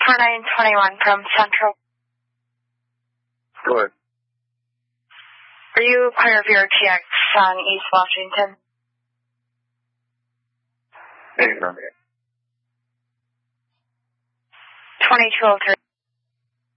4921 from Central. Go ahead. Are you clear of your TX on East Washington? Anytime. 2203.